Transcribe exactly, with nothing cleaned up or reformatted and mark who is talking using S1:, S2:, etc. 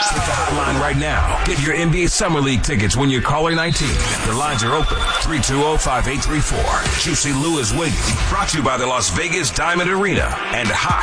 S1: Hit the hotline right now. Get your N B A Summer League tickets when you're caller nineteen. The lines are open. three two zero, five eight three four. Juicy Lou is waiting. Brought to you by the Las Vegas Diamond Arena and Hot